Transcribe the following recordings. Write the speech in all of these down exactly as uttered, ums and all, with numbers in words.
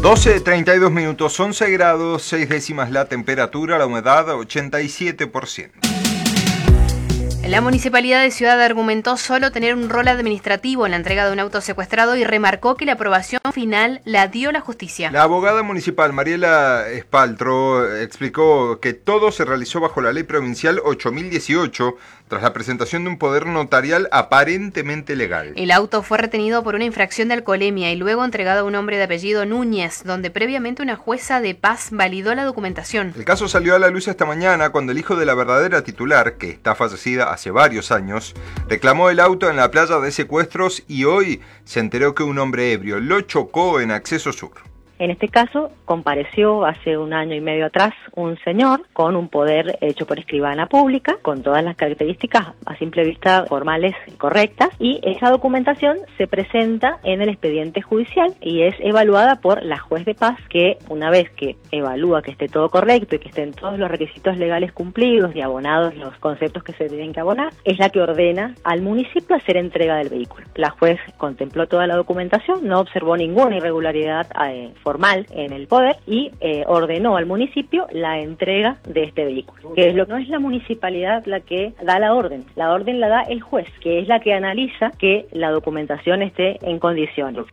doce treinta y dos minutos, once grados, seis décimas la temperatura, la humedad ochenta y siete por ciento. La Municipalidad de Ciudad argumentó solo tener un rol administrativo en la entrega de un auto secuestrado y remarcó que la aprobación final la dio la justicia. La abogada municipal Mariela Espaltro explicó que todo se realizó bajo la ley provincial ocho mil dieciocho tras la presentación de un poder notarial aparentemente legal. El auto fue retenido por una infracción de alcoholemia y luego entregado a un hombre de apellido Núñez, donde previamente una jueza de paz validó la documentación. El caso salió a la luz esta mañana cuando el hijo de la verdadera titular, que está fallecida hace varios años, reclamó el auto en la playa de secuestros y hoy se enteró que un hombre ebrio lo chocó en Acceso Sur. En este caso, compareció hace un año y medio atrás un señor con un poder hecho por escribana pública, con todas las características a simple vista formales correctas, y esa documentación se presenta en el expediente judicial y es evaluada por la juez de paz, que una vez que evalúa que esté todo correcto y que estén todos los requisitos legales cumplidos y abonados los conceptos que se tienen que abonar, es la que ordena al municipio hacer entrega del vehículo. La juez contempló toda la documentación, no observó ninguna irregularidad eh, formal en el poder y eh, ordenó al municipio la entrega de este vehículo. Que es lo, no es la municipalidad la que da la orden, la orden la da el juez, que es la que analiza que la documentación esté en condiciones.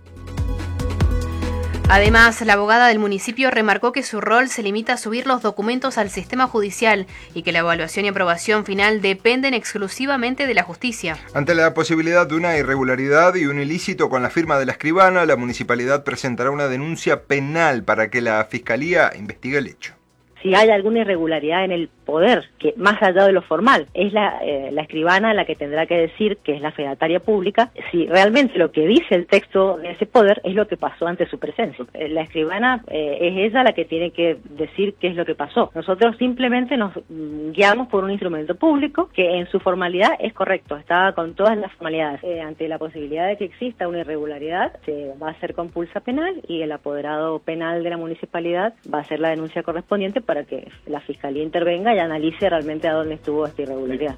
Además, la abogada del municipio remarcó que su rol se limita a subir los documentos al sistema judicial y que la evaluación y aprobación final dependen exclusivamente de la justicia. Ante la posibilidad de una irregularidad y un ilícito con la firma de la escribana, la municipalidad presentará una denuncia penal para que la Fiscalía investigue el hecho. Si hay alguna irregularidad en el poder, que más allá de lo formal, es la, eh, la escribana la que tendrá que decir, que es la fedataria pública, si realmente lo que dice el texto de ese poder es lo que pasó ante su presencia. Eh, la escribana eh, es ella la que tiene que decir qué es lo que pasó. Nosotros simplemente nos mm, guiamos por un instrumento público que en su formalidad es correcto, está con todas las formalidades. Eh, ante la posibilidad de que exista una irregularidad, se va a hacer compulsa penal y el apoderado penal de la municipalidad va a hacer la denuncia correspondiente para que la Fiscalía intervenga y analice realmente a dónde estuvo esta irregularidad.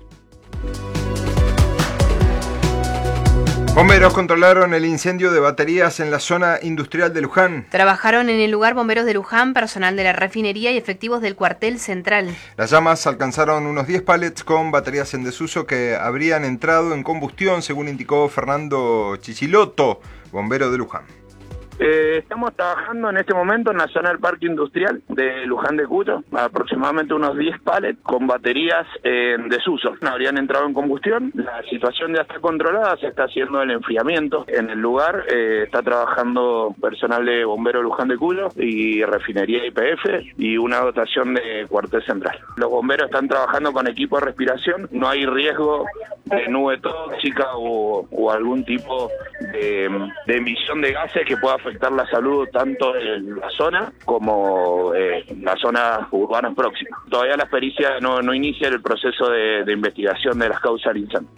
Bomberos controlaron el incendio de baterías en la zona industrial de Luján. Trabajaron en el lugar bomberos de Luján, personal de la refinería y efectivos del cuartel central. Las llamas alcanzaron unos diez pallets con baterías en desuso que habrían entrado en combustión, según indicó Fernando Chichiloto, bombero de Luján. Eh, estamos trabajando en este momento en la zona del parque industrial de Luján de Cuyo, aproximadamente unos diez pallets con baterías en desuso. Habrían entrado en combustión, la situación ya está controlada, se está haciendo el enfriamiento en el lugar, eh, está trabajando personal de bombero Luján de Cuyo y refinería I P F y una dotación de cuartel central. Los bomberos están trabajando con equipo de respiración, no hay riesgo de nube tóxica o, o algún tipo de, de emisión de gases que pueda afectar la salud tanto en la zona como eh, en las zonas urbanas próximas. Todavía la pericia no, no inicia el proceso de, de investigación de las causas del incendio.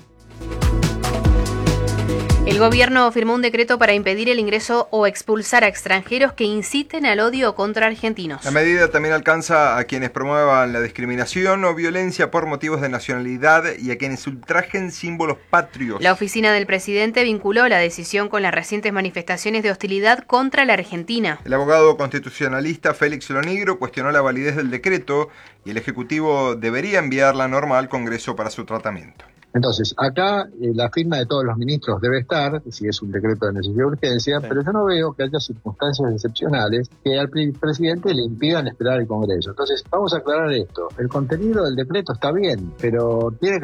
El gobierno firmó un decreto para impedir el ingreso o expulsar a extranjeros que inciten al odio contra argentinos. La medida también alcanza a quienes promuevan la discriminación o violencia por motivos de nacionalidad y a quienes ultrajen símbolos patrios. La oficina del presidente vinculó la decisión con las recientes manifestaciones de hostilidad contra la Argentina. El abogado constitucionalista Félix Lonigro cuestionó la validez del decreto y el Ejecutivo debería enviar la norma al Congreso para su tratamiento. Entonces, acá eh, la firma de todos los ministros debe estar, si es un decreto de necesidad de urgencia, sí. Pero yo no veo que haya circunstancias excepcionales que al pre- presidente le impidan esperar el Congreso. Entonces, vamos a aclarar esto. El contenido del decreto está bien, pero tiene que